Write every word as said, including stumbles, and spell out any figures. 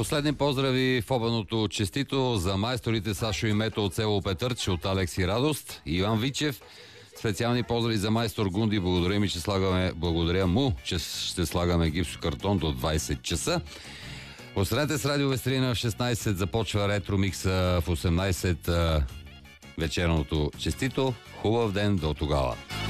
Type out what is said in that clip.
Последни поздрави в обаното честито за майсторите Сашо и Мето от село Петърч, от Алекс и Радост, Иван Вичев. Специални поздрави за майстор Гунди. Благодаря ми, че слагаме, благодаря му, че ще слагаме гипсокартон до двайсет часа. Останете с Радио Вестрина в шестнайсет, започва ретро микса в осемнайсет вечерното честито. Хубав ден до тогава.